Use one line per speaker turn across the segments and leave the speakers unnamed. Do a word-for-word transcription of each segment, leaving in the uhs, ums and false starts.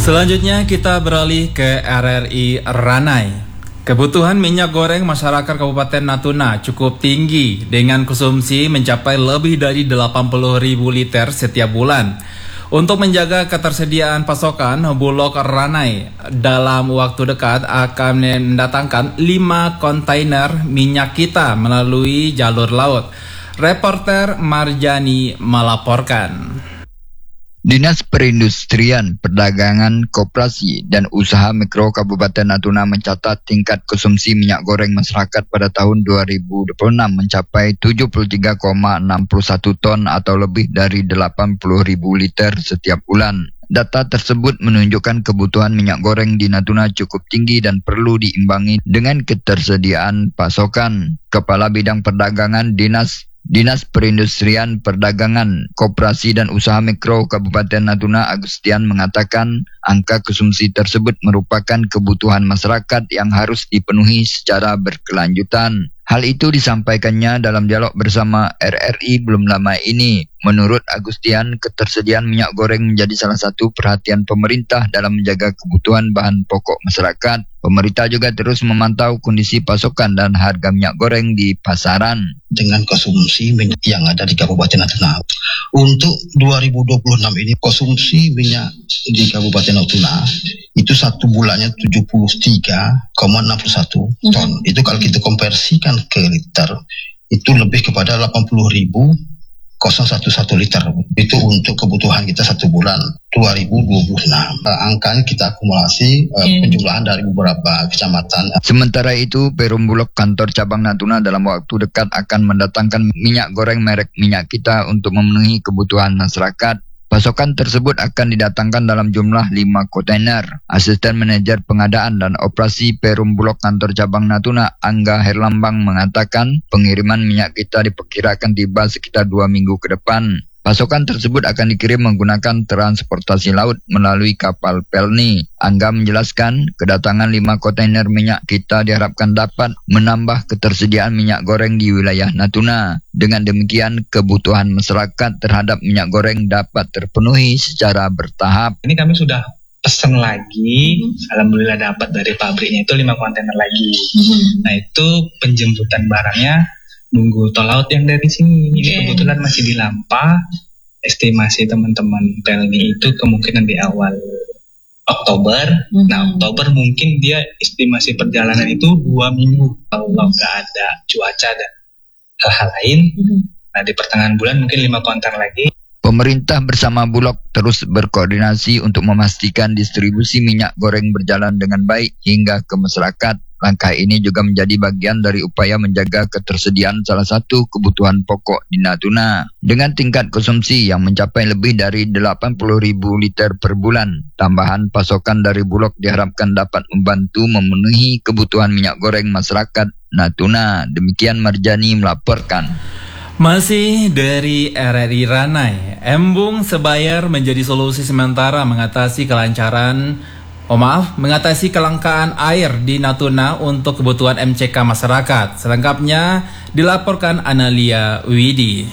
Selanjutnya kita beralih ke R R I Ranai. Kebutuhan minyak goreng masyarakat Kabupaten Natuna cukup tinggi dengan konsumsi mencapai lebih dari delapan puluh ribu liter setiap bulan. Untuk menjaga ketersediaan pasokan, Bulog Ranai dalam waktu dekat akan mendatangkan lima kontainer minyak kita melalui jalur laut. Reporter Marjani melaporkan.
Dinas Perindustrian, Perdagangan, Koperasi, dan Usaha Mikro Kabupaten Natuna mencatat tingkat konsumsi minyak goreng masyarakat pada tahun dua ribu dua puluh enam mencapai tujuh puluh tiga koma enam satu ton atau lebih dari delapan puluh ribu liter setiap bulan. Data tersebut menunjukkan kebutuhan minyak goreng di Natuna cukup tinggi dan perlu diimbangi dengan ketersediaan pasokan. Kepala Bidang Perdagangan Dinas Dinas Perindustrian, Perdagangan, Koperasi, dan Usaha Mikro Kabupaten Natuna Agustian mengatakan angka konsumsi tersebut merupakan kebutuhan masyarakat yang harus dipenuhi secara berkelanjutan. Hal itu disampaikannya dalam dialog bersama R R I belum lama ini. Menurut Agustian, ketersediaan minyak goreng menjadi salah satu perhatian pemerintah dalam menjaga kebutuhan bahan pokok masyarakat. Pemerintah juga terus memantau kondisi pasokan dan harga minyak goreng di pasaran.
Dengan konsumsi minyak yang ada di Kabupaten Natuna. Untuk dua ribu dua puluh enam ini konsumsi minyak di Kabupaten Natuna itu satu bulannya tujuh puluh tiga koma enam satu ton. Mm-hmm. Itu kalau kita konversikan ke liter, itu lebih kepada delapan puluh ribu nol satu satu liter. Itu untuk kebutuhan kita satu bulan dua ribu dua puluh enam. Angkanya kita akumulasi uh, hmm. penjumlahan dari beberapa kecamatan.
Sementara itu, Perum Bulog Kantor Cabang Natuna dalam waktu dekat akan mendatangkan minyak goreng merek Minyak Kita untuk memenuhi kebutuhan masyarakat. Pasokan tersebut akan didatangkan dalam jumlah lima kontainer. Asisten Manajer Pengadaan dan Operasi Perum Bulog Kantor Cabang Natuna, Angga Herlambang, mengatakan pengiriman Minyak Kita diperkirakan tiba sekitar dua minggu ke depan. Pasokan tersebut akan dikirim menggunakan transportasi laut melalui kapal Pelni. Angga menjelaskan kedatangan lima kontainer Minyak Kita diharapkan dapat menambah ketersediaan minyak goreng di wilayah Natuna. Dengan demikian, kebutuhan masyarakat terhadap minyak goreng dapat terpenuhi secara bertahap.
Ini kami sudah pesan lagi, mm-hmm. alhamdulillah dapat dari pabriknya itu lima kontainer lagi. Mm-hmm. Nah itu penjemputan barangnya nunggu tol laut yang dari sini. Ini okay. Kebetulan masih di Lampa. Estimasi teman-teman Pelni itu kemungkinan di awal Oktober. Mm-hmm. Nah Oktober mungkin dia estimasi perjalanan itu dua minggu kalau nggak ada cuaca dan hal-hal lain. Mm-hmm. Nah di pertengahan bulan mungkin lima kontainer lagi.
Pemerintah bersama Bulog terus berkoordinasi untuk memastikan distribusi minyak goreng berjalan dengan baik hingga ke masyarakat. Langkah ini juga menjadi bagian dari upaya menjaga ketersediaan salah satu kebutuhan pokok di Natuna. Dengan tingkat konsumsi yang mencapai lebih dari delapan puluh ribu liter per bulan, tambahan pasokan dari Bulog diharapkan dapat membantu memenuhi kebutuhan minyak goreng masyarakat Natuna. Demikian Marjani melaporkan.
Masih dari R R I Ranai, embung sebayar menjadi solusi sementara mengatasi kelancaran Oh maaf, mengatasi kelangkaan air di Natuna untuk kebutuhan M C K masyarakat. Selengkapnya dilaporkan Analia Widi.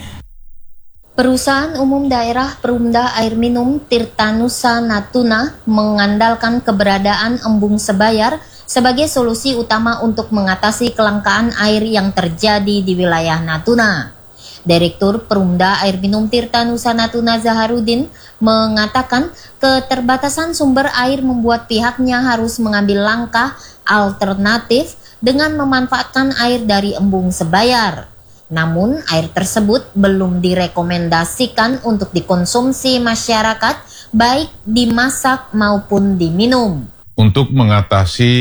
Perusahaan Umum Daerah Perumda Air Minum Tirtanusa Natuna mengandalkan keberadaan embung sebayar sebagai solusi utama untuk mengatasi kelangkaan air yang terjadi di wilayah Natuna. Direktur Perumda Air Minum Tirtanusa Natuna Zaharudin mengatakan keterbatasan sumber air membuat pihaknya harus mengambil langkah alternatif dengan memanfaatkan air dari embung sebayar. Namun air tersebut belum direkomendasikan untuk dikonsumsi masyarakat baik dimasak maupun diminum.
Untuk mengatasi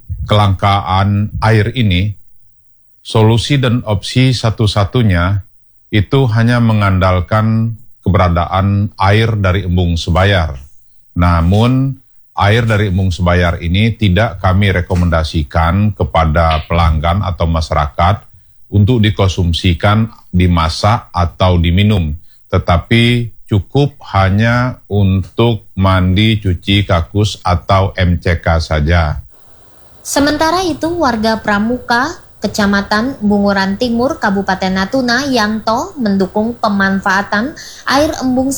kelangkaan air ini, solusi dan opsi satu-satunya itu hanya mengandalkan keberadaan air dari embung sebayar. Namun, air dari embung sebayar ini tidak kami rekomendasikan kepada pelanggan atau masyarakat untuk dikonsumsikan, dimasak atau diminum. Tetapi cukup hanya untuk mandi, cuci, kakus, atau M C K saja.
Sementara itu, warga Pramuka, Kecamatan Bunguran Timur, Kabupaten Natuna, Yanto, mendukung pemanfaatan air embung